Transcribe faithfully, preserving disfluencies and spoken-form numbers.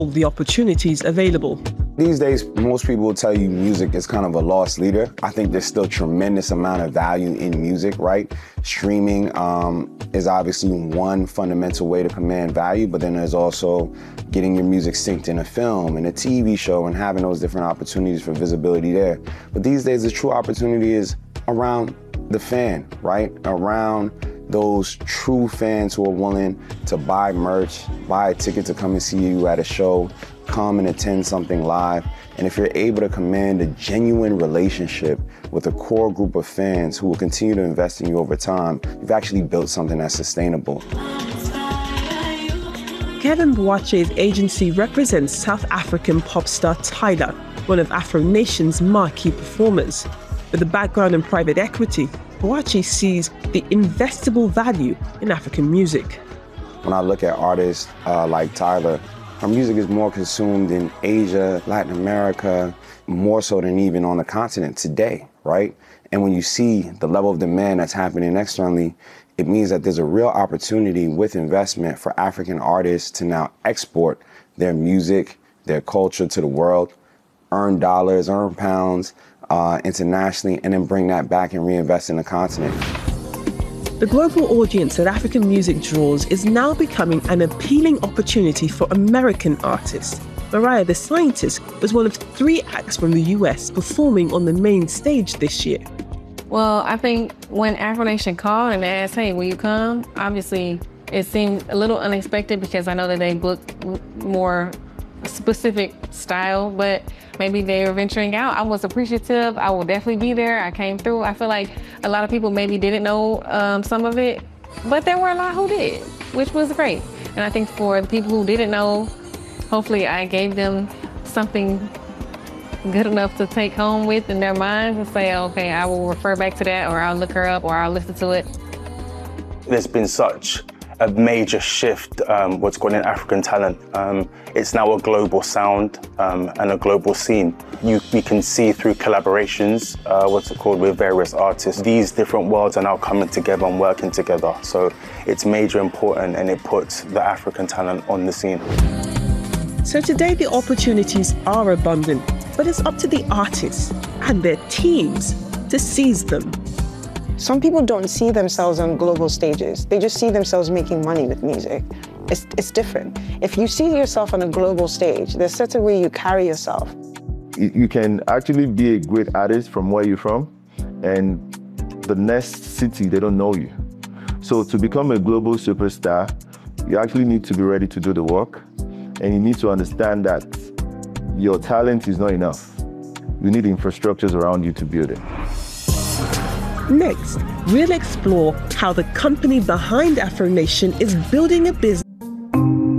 the opportunities available. These days, most people will tell you music is kind of a lost leader. I think there's still tremendous amount of value in music, right? Streaming um, is obviously one fundamental way to command value, but then there's also getting your music synced in a film and a T V show and having those different opportunities for visibility there. But these days, the true opportunity is around the fan, right? Around those true fans who are willing to buy merch, buy a ticket to come and see you at a show, come and attend something live. And if you're able to command a genuine relationship with a core group of fans who will continue to invest in you over time, you've actually built something that's sustainable. Kevin Boakye's agency represents South African pop star Tyler, one of Afro Nation's marquee performers. With a background in private equity, Boakye sees the investable value in African music. When I look at artists uh, like Tyler, our music is more consumed in Asia, Latin America, more so than even on the continent today, right? And when you see the level of demand that's happening externally, it means that there's a real opportunity with investment for African artists to now export their music, their culture to the world, earn dollars, earn pounds uh, internationally, and then bring that back and reinvest in the continent. The global audience that African music draws is now becoming an appealing opportunity for American artists. Mariah the Scientist was one of three acts from the U S performing on the main stage this year. Well, I think when Afro Nation called and asked, hey, will you come? Obviously, it seemed a little unexpected because I know that they booked more specific style, but maybe they were venturing out. I was appreciative. I will definitely be there. I came through. I feel like a lot of people maybe didn't know um, some of it, but there were a lot who did, which was great. And I think for the people who didn't know, hopefully I gave them something good enough to take home with in their minds and say, okay, I will refer back to that, or I'll look her up, or I'll listen to it. There's been such a major shift, um, what's called in African talent. Um, it's now a global sound um, and a global scene. You, we can see through collaborations, uh, what's it called, with various artists. These different worlds are now coming together and working together. So it's major important, and it puts the African talent on the scene. So today the opportunities are abundant, but it's up to the artists and their teams to seize them. Some people don't see themselves on global stages. They just see themselves making money with music. It's, it's different. If you see yourself on a global stage, there's such a way you carry yourself. You can actually be a great artist from where you're from, and the next city, they don't know you. So to become a global superstar, you actually need to be ready to do the work, and you need to understand that your talent is not enough. You need infrastructures around you to build it. Next, we'll explore how the company behind Afro Nation is building a business